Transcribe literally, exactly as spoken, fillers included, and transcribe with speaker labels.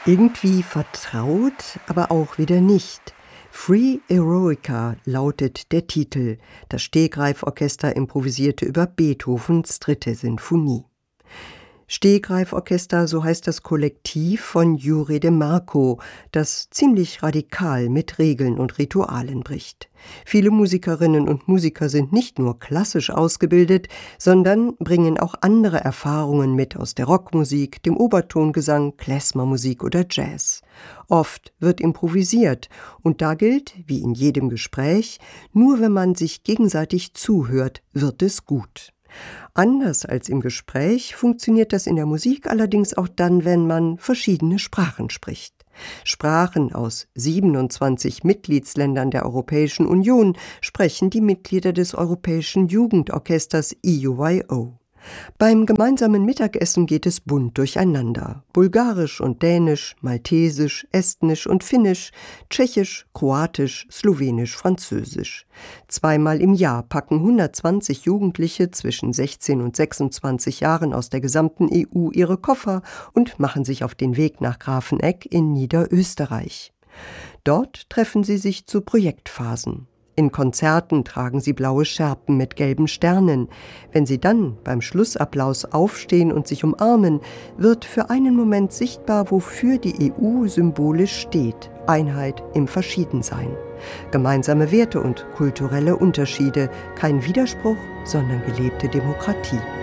Speaker 1: Irgendwie vertraut, aber auch wieder nicht. Free Eroica lautet der Titel. Das Stegreif-Orchester improvisierte über Beethovens dritte Sinfonie. Stegreif-Orchester, so heißt das Kollektiv von Jure De Marco, das ziemlich radikal mit Regeln und Ritualen bricht. Viele Musikerinnen und Musiker sind nicht nur klassisch ausgebildet, sondern bringen auch andere Erfahrungen mit aus der Rockmusik, dem Obertongesang, Klezmermusik oder Jazz. Oft wird improvisiert und da gilt, wie in jedem Gespräch, nur wenn man sich gegenseitig zuhört, wird es gut. Anders als im Gespräch funktioniert das in der Musik allerdings auch dann, wenn man verschiedene Sprachen spricht. Sprachen aus siebenundzwanzig Mitgliedsländern der Europäischen Union sprechen die Mitglieder des Europäischen Jugendorchesters E U Y O. Beim gemeinsamen Mittagessen geht es bunt durcheinander. Bulgarisch und Dänisch, Maltesisch, Estnisch und Finnisch, Tschechisch, Kroatisch, Slowenisch, Französisch. Zweimal im Jahr packen hundertzwanzig Jugendliche zwischen sechzehn und sechsundzwanzig Jahren aus der gesamten E U ihre Koffer und machen sich auf den Weg nach Grafenegg in Niederösterreich. Dort treffen sie sich zu Projektphasen. In Konzerten tragen sie blaue Schärpen mit gelben Sternen. Wenn sie dann beim Schlussapplaus aufstehen und sich umarmen, wird für einen Moment sichtbar, wofür die E U symbolisch steht. Einheit im Verschiedensein. Gemeinsame Werte und kulturelle Unterschiede. Kein Widerspruch, sondern gelebte Demokratie.